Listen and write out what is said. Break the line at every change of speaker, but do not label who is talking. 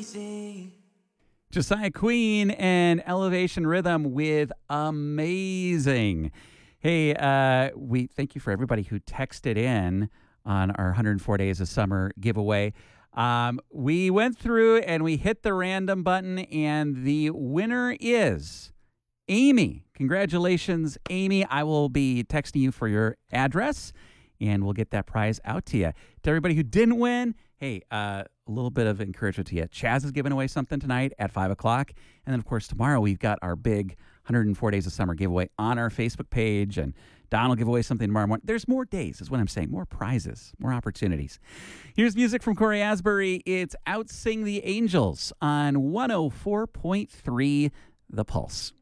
Josiah Queen and Elevation Rhythm with Amazing. Hey, we thank you for everybody who texted in on our 104 Days of Summer giveaway. We went through and we hit the random button, and the winner is Amy. Congratulations, Amy. I will be texting you for your address, and we'll get that prize out to you. To everybody who didn't win, hey, a little bit of encouragement to you. Chaz is giving away something tonight at 5 o'clock. And then, of course, tomorrow we've got our big 104 Days of Summer giveaway on our Facebook page. And Don will give away something tomorrow morning. There's more days, is what I'm saying. More prizes, more opportunities. Here's music from Corey Asbury. It's Outsing the Angels on 104.3 The Pulse.